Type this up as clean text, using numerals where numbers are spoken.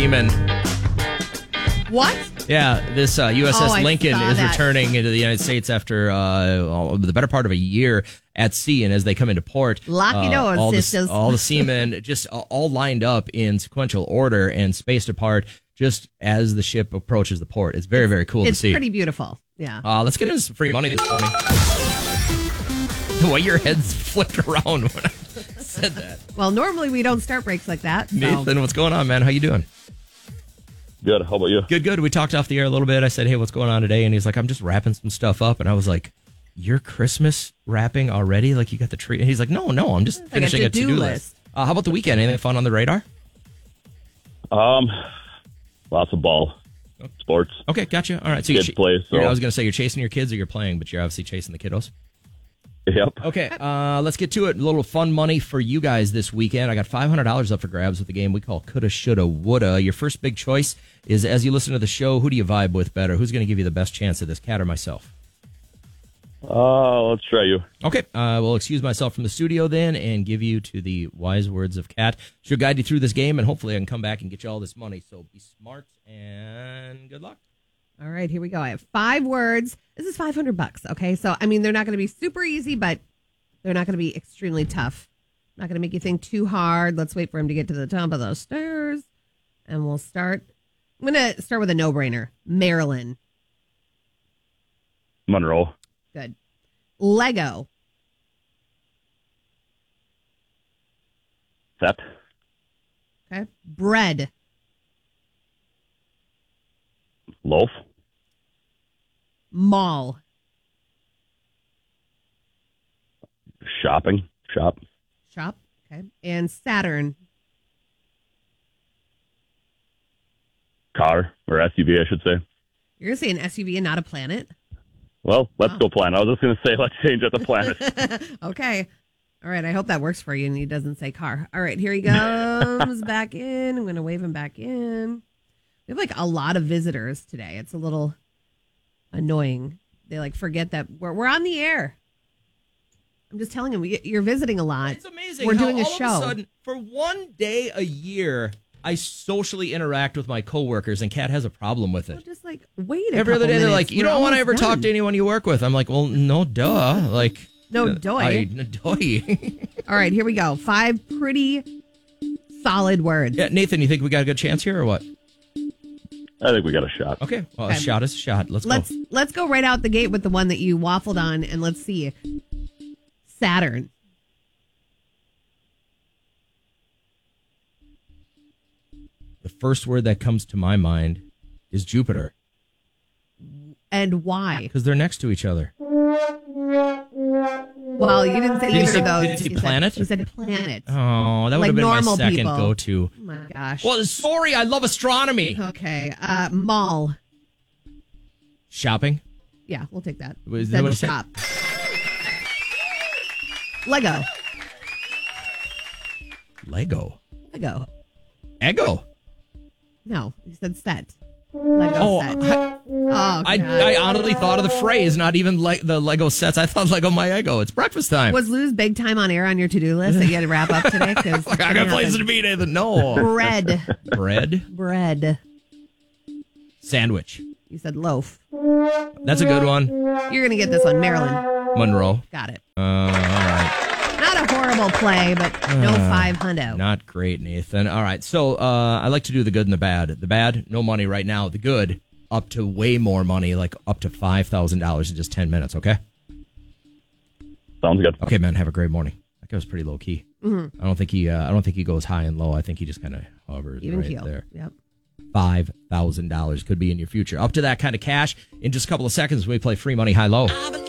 seamen. What? Yeah, this USS Lincoln is that. returning into the United States after the better part of a year at sea. And as they come into port, Lucky those sisters. all the seamen just all lined up in sequential order and spaced apart just as the ship approaches the port. It's very, very cool to see. It's pretty beautiful. Yeah. Let's get into some free money this morning. The way your head's flipped around when I said that. Well, normally we don't start breaks like that. So. Nathan, what's going on, man? How you doing? Good. How about you? Good. We talked off the air a little bit. I said, hey, what's going on today? And he's like, I'm just wrapping some stuff up. And I was like, you're Christmas wrapping already? Like you got the tree? And he's like, no, I'm just finishing a to-do list. How about the weekend? Anything fun on the radar? Lots of ball. Sports. Okay, gotcha. All right. So Kids play. So I was going to say you're chasing your kids or you're playing, but you're obviously chasing the kiddos. Yep. Okay, let's get to it. A little fun money for you guys this weekend. I got $500 up for grabs with the game we call Coulda, Shoulda, Woulda. Your first big choice is, as you listen to the show, who do you vibe with better? Who's going to give you the best chance at this, Kat or myself? Let's try you. Okay, we'll excuse myself from the studio then and give you to the wise words of Kat. She'll guide you through this game, and hopefully I can come back and get you all this money. So be smart and good luck. All right, here we go. I have 5 words. This is $500, okay? So, I mean, they're not going to be super easy, but they're not going to be extremely tough. Not going to make you think too hard. Let's wait for him to get to the top of those stairs, and we'll start. I'm going to start with a no-brainer. Maryland. Monroe. Good. Lego. Set. Okay. Bread. Loaf. Mall. Shopping. Shop. Shop. Okay. And Saturn. Car. Or SUV, I should say. You're going to say an SUV and not a planet? Well, let's go planet. I was just going to say let's change it to planet. Okay. All right. I hope that works for you and he doesn't say car. All right. Here he comes back in. I'm going to wave him back in. We have like a lot of visitors today. It's a little annoying. They like forget that we're on the air. I'm just telling them you're visiting a lot. It's amazing. We're how doing a all show. Of a sudden, for one day a year, I socially interact with my coworkers, and Kat has a problem with it. Well, just like wait. Every other day, they're like, "You don't want to ever talk to anyone you work with." I'm like, "Well, no, duh." Like, no, doy. Doy. All right, here we go. 5 pretty solid words. Yeah, Nathan, you think we got a good chance here, or what? I think we got a shot. Okay, well, a shot is a shot. Let's go. Let's go right out the gate with the one that you waffled on, and let's see. Saturn. The first word that comes to my mind is Jupiter. And why? Because they're next to each other. Well, you didn't say either of those. Did you say planet? You said planet. Oh, that would have been my second go-to. Oh, my gosh. Well, sorry, I love astronomy. Okay. Mall. Shopping? Yeah, we'll take that. Is that what you said? Shop. Lego. Lego. Lego. Ego. No, you said set. Lego set. I honestly thought of the phrase, not even the Lego sets. I thought Lego my ego. It's breakfast time. Was lose big time on air on your to-do list that you had to wrap up today? Like, I got places to be, Nathan. No. Bread. Bread. Sandwich. You said loaf. That's a good one. You're going to get this one. Maryland. Monroe. Got it. All right. Not a horrible play, but no 500. Not great, Nathan. All right. So I like to do the good and the bad. The bad, no money right now. The good, up to way more money, like up to $5,000 in just 10 minutes, okay? Sounds good. Okay, man. Have a great morning. That guy was pretty low key. Mm-hmm. I don't think he goes high and low. I think he just kind of hovers even right keel. There. Yep. $5,000 could be in your future. Up to that kind of cash in just a couple of seconds when we play Free Money High Low.